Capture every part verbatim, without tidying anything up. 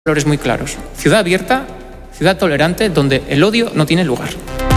Valores muy claros. Ciudad abierta, ciudad tolerante, donde el odio no tiene lugar.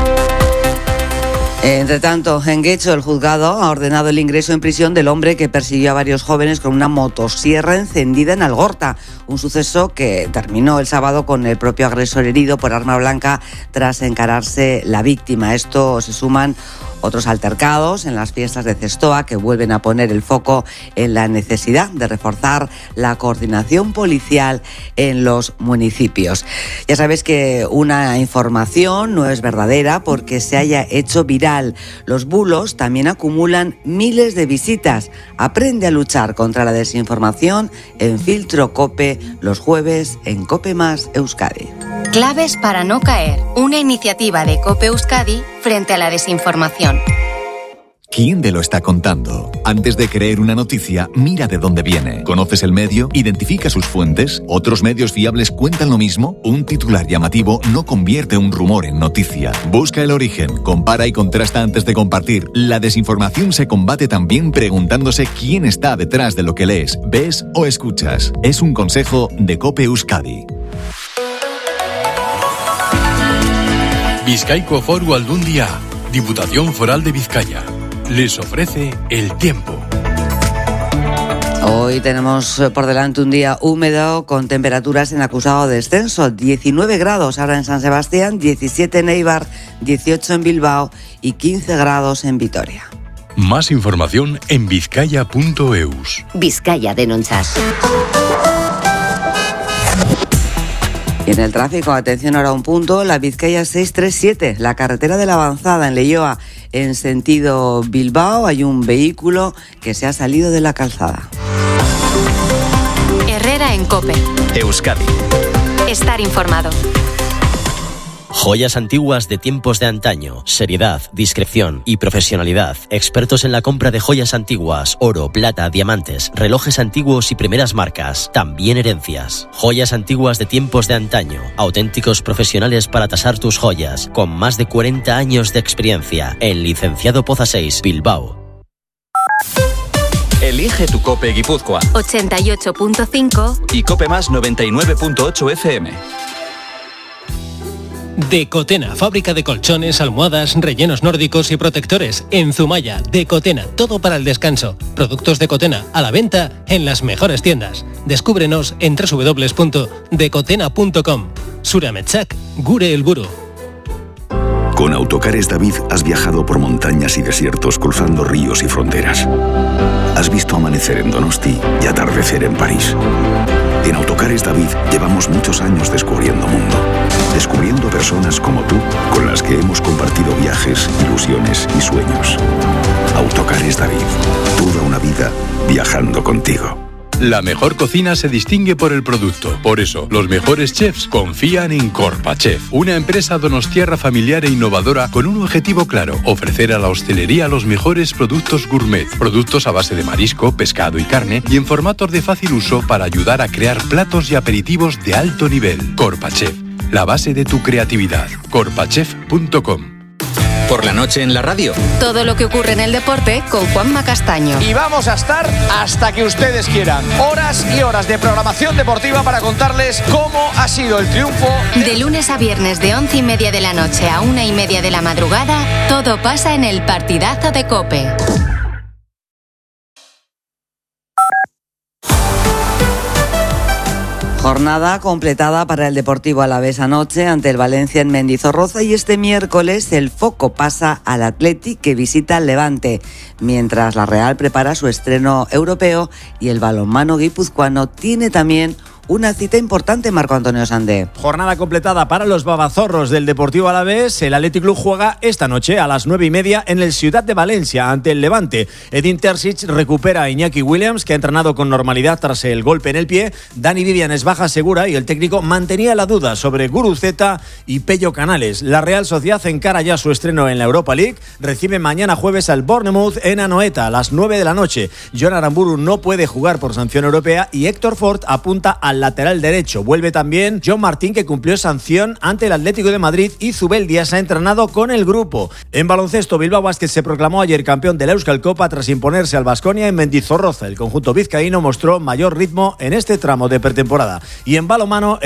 Entre tanto, en Guecho, el juzgado ha ordenado el ingreso en prisión del hombre que persiguió a varios jóvenes con una motosierra encendida en Algorta. Un suceso que terminó el sábado con el propio agresor herido por arma blanca tras encararse la víctima. A esto se suman otros altercados en las fiestas de Cestoa que vuelven a poner el foco en la necesidad de reforzar la coordinación policial en los municipios. Ya sabes que una información no es verdadera porque se haya hecho viral. Los bulos también acumulan miles de visitas. Aprende a luchar contra la desinformación en Filtro COPE los jueves en COPE más Euskadi. Claves para no caer. Una iniciativa de COPE Euskadi frente a la desinformación. ¿Quién te lo está contando? Antes de creer una noticia, mira de dónde viene. ¿Conoces el medio? ¿Identifica sus fuentes? ¿Otros medios fiables cuentan lo mismo? Un titular llamativo no convierte un rumor en noticia. Busca el origen, compara y contrasta antes de compartir. La desinformación se combate también preguntándose quién está detrás de lo que lees, ves o escuchas. Es un consejo de COPE Euskadi. Bizkaiko Foru Aldundia, Diputación Foral de Vizcaya, les ofrece el tiempo. Hoy tenemos por delante un día húmedo con temperaturas en acusado descenso. diecinueve grados ahora en San Sebastián, diecisiete en Eibar, dieciocho en Bilbao y quince grados en Vitoria. Más información en vizcaya punto eus. Vizcaya denuncias. Y en el tráfico, atención ahora a un punto, la Vizcaya seiscientos treinta y siete, la carretera de la Avanzada en Leioa, en sentido Bilbao, hay un vehículo que se ha salido de la calzada. Herrera en COPE. Euskadi. Estar informado. Joyas antiguas de tiempos de antaño, seriedad, discreción y profesionalidad. Expertos en la compra de joyas antiguas, oro, plata, diamantes, relojes antiguos y primeras marcas, también herencias. Joyas antiguas de tiempos de antaño, auténticos profesionales para tasar tus joyas, con más de cuarenta años de experiencia, en Licenciado Poza seis, Bilbao. Elige tu COPE Guipúzcoa. ochenta y ocho punto cinco y COPE más noventa y nueve punto ocho F M. Decotena, fábrica de colchones, almohadas, rellenos nórdicos y protectores. En Zumaya, Decotena, todo para el descanso. Productos Decotena a la venta en las mejores tiendas. Descúbrenos en doble u doble u doble u punto decotena punto com. Surametsak, gure helburu. Con Autocares David has viajado por montañas y desiertos cruzando ríos y fronteras. Has visto amanecer en Donosti y atardecer en París. En Autocares David llevamos muchos años descubriendo mundo, descubriendo personas como tú, con las que hemos compartido viajes, ilusiones y sueños. Autocares David, toda una vida viajando contigo. La mejor cocina se distingue por el producto. Por eso, los mejores chefs confían en Corpachef, una empresa donostiarra familiar e innovadora con un objetivo claro: ofrecer a la hostelería los mejores productos gourmet, productos a base de marisco, pescado y carne, y en formatos de fácil uso para ayudar a crear platos y aperitivos de alto nivel. Corpachef, la base de tu creatividad. corpachef punto com. Por la noche en la radio. Todo lo que ocurre en el deporte con Juanma Castaño. Y vamos a estar hasta que ustedes quieran. Horas y horas de programación deportiva para contarles cómo ha sido el triunfo. De lunes a viernes de once y media de la noche a una y media de la madrugada, todo pasa en el partidazo de COPE. Jornada completada para el Deportivo Alavés anoche ante el Valencia en Mendizorroza, y este miércoles el foco pasa al Athletic, que visita al Levante, mientras la Real prepara su estreno europeo y el balonmano guipuzcoano tiene también una cita importante, Marco Antonio Sandé. Jornada completada para los babazorros del Deportivo Alavés. El Athletic Club juega esta noche a las nueve y media en el Ciudad de Valencia ante el Levante. Edin Terzic recupera a Iñaki Williams, que ha entrenado con normalidad tras el golpe en el pie. Dani Vivian es baja segura y el técnico mantenía la duda sobre Guruceta y Pello Canales. La Real Sociedad encara ya su estreno en la Europa League. Recibe mañana jueves al Bournemouth en Anoeta a las nueve de la noche. Jon Aramburu no puede jugar por sanción europea y Héctor Ford apunta al al lateral derecho. Vuelve también John Martín, que cumplió sanción ante el Atlético de Madrid, y Zubeldia se ha entrenado con el grupo. En baloncesto, Bilbao Basket se proclamó ayer campeón de la Euskal Copa tras imponerse al Baskonia en Mendizorroza. El conjunto vizcaíno mostró mayor ritmo en este tramo de pretemporada. Y en balonmano,